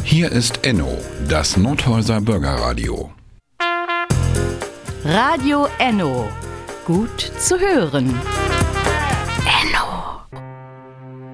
Hier ist Enno, das Nordhäuser Bürgerradio. Radio Enno. Gut zu hören.